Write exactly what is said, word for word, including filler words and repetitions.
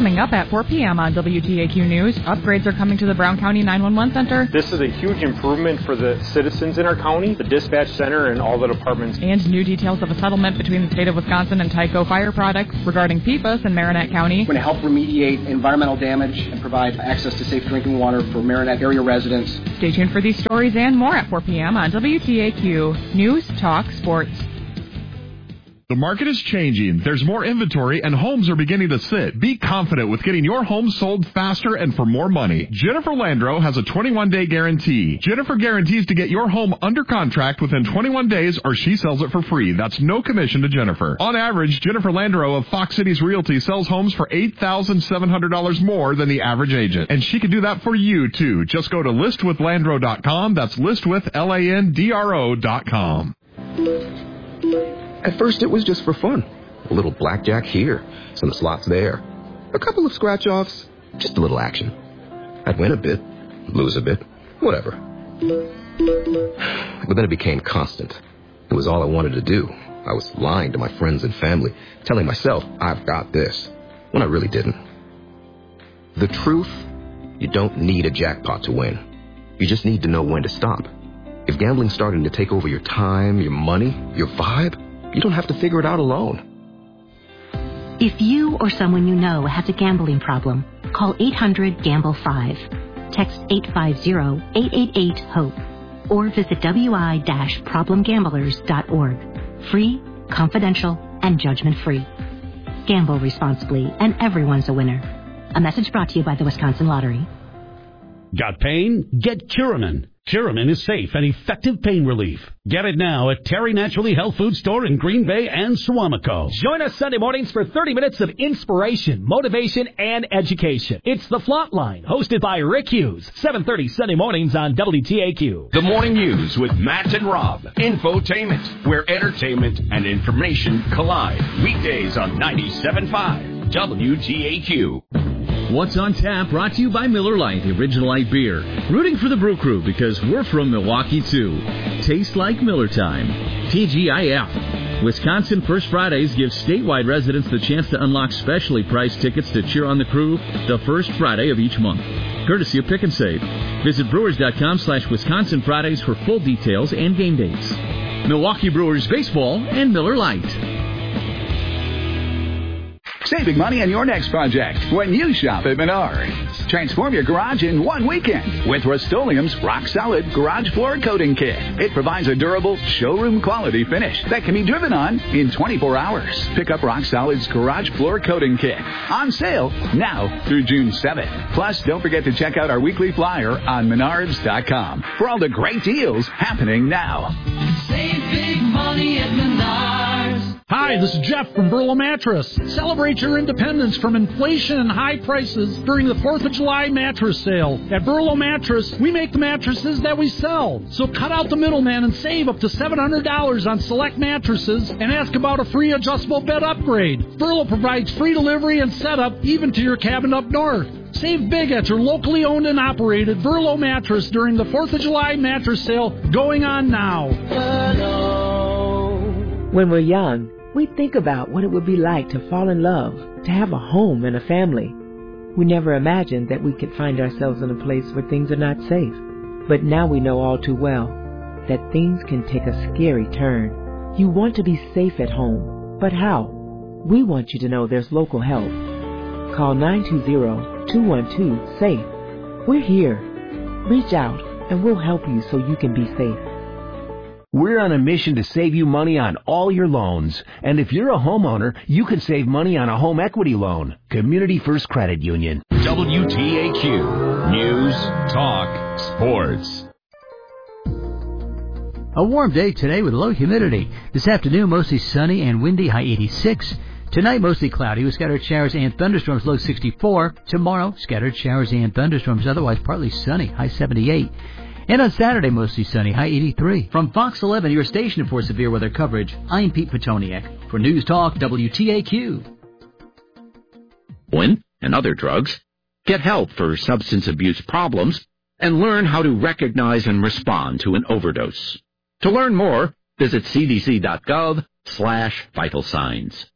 Coming up at four p.m. on W T A Q News, upgrades are coming to the Brown County nine one one Center. This is a huge improvement for the citizens in our county, the dispatch center, and all the departments. And new details of a settlement between the state of Wisconsin and Tyco Fire Products regarding P F A S in Marinette County. We're going to help remediate environmental damage and provide access to safe drinking water for Marinette area residents. Stay tuned for these stories and more at four p.m. on W T A Q News Talk Sports. The market is changing. There's more inventory and homes are beginning to sit. Be confident with getting your home sold faster and for more money. Jennifer Landro has a twenty-one day guarantee. Jennifer guarantees to get your home under contract within twenty-one days or she sells it for free. That's no commission to Jennifer. On average, Jennifer Landro of Fox Cities Realty sells homes for eight thousand seven hundred dollars more than the average agent. And she can do that for you, too. Just go to list with landro dot com. That's list with L A N D R O dot com. At first, it was just for fun. A little blackjack here, some slots there, a couple of scratch-offs, just a little action. I'd win a bit, lose a bit, whatever. But then it became constant. It was all I wanted to do. I was lying to my friends and family, telling myself, I've got this, when I really didn't. The truth, you don't need a jackpot to win. You just need to know when to stop. If gambling's starting to take over your time, your money, your vibe, you don't have to figure it out alone. If you or someone you know has a gambling problem, call eight hundred gamble five. Text eight five zero, eight eight eight, HOPE. Or visit w i dash problem gamblers dot org. Free, confidential, and judgment-free. Gamble responsibly, and everyone's a winner. A message brought to you by the Wisconsin Lottery. Got pain? Get Curamin. Curamin is safe and effective pain relief. Get it now at Terry Naturally Health Food Store in Green Bay and Suamico. Join us Sunday mornings for thirty minutes of inspiration, motivation, and education. It's The Flot Line, hosted by Rick Hughes. seven thirty Sunday mornings on W T A Q. The Morning News with Matt and Rob. Infotainment, where entertainment and information collide. Weekdays on ninety-seven point five W T A Q. What's on Tap, brought to you by Miller Lite, the original light beer. Rooting for the Brew Crew because we're from Milwaukee, too. Taste like Miller time. T G I F. Wisconsin First Fridays gives statewide residents the chance to unlock specially priced tickets to cheer on the crew the first Friday of each month. Courtesy of Pick and Save. Visit brewers.com slash Wisconsin Fridays for full details and game dates. Milwaukee Brewers Baseball and Miller Lite. Saving money on your next project when you shop at Menards. Transform your garage in one weekend with Rust-Oleum's Rock Solid Garage Floor Coating Kit. It provides a durable, showroom quality finish that can be driven on in twenty-four hours. Pick up Rock Solid's Garage Floor Coating Kit. On sale now through June seventh. Plus, don't forget to check out our weekly flyer on menards dot com for all the great deals happening now. Save big money at Menards. Hi, this is Jeff from Burlo Mattress. Celebrate your independence from inflation and high prices during the fourth of July mattress sale. At Burlo Mattress, we make the mattresses that we sell. So cut out the middleman and save up to seven hundred dollars on select mattresses and ask about a free adjustable bed upgrade. Burlo provides free delivery and setup even to your cabin up north. Save big at your locally owned and operated Burlo Mattress during the fourth of July mattress sale going on now. When we're young, we think about what it would be like to fall in love, to have a home and a family. We never imagined that we could find ourselves in a place where things are not safe. But now we know all too well that things can take a scary turn. You want to be safe at home, but how? We want you to know there's local help. Call nine two zero, two one two, SAFE. We're here. Reach out and we'll help you so you can be safe. We're on a mission to save you money on all your loans. And if you're a homeowner, you can save money on a home equity loan. Community First Credit Union. W T A Q. News, Talk, Sports. A warm day today with low humidity. This afternoon, mostly sunny and windy, high eighty-six. Tonight, mostly cloudy with scattered showers and thunderstorms, low sixty-four. Tomorrow, scattered showers and thunderstorms, otherwise partly sunny, high seventy-eight. And on Saturday, mostly sunny, high eighty-three. From Fox eleven, your station for severe weather coverage, I'm Pete Petoniak. For News Talk, W T A Q. Heroin and other drugs. Get help for substance abuse problems and learn how to recognize and respond to an overdose. To learn more, visit cdc.gov slash vital signs.